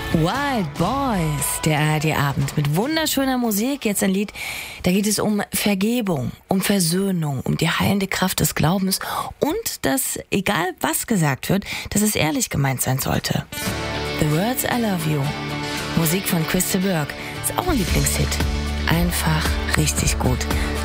Wild Boys, der ARD-Abend mit wunderschöner Musik. Jetzt ein Lied, da geht es um Vergebung, um Versöhnung, um die heilende Kraft des Glaubens und dass, egal was gesagt wird, dass es ehrlich gemeint sein sollte. The Words I Love You, Musik von Crystal Burke, ist auch ein Lieblingshit. Einfach richtig gut.